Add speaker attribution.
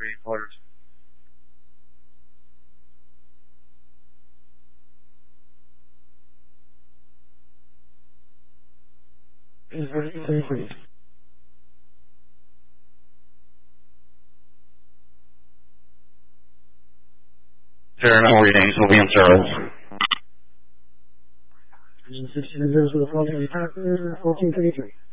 Speaker 1: 3/4.
Speaker 2: Is ready to take lead.
Speaker 1: Terminal readings will be in service.
Speaker 2: Engine 60 reserves with a 1433.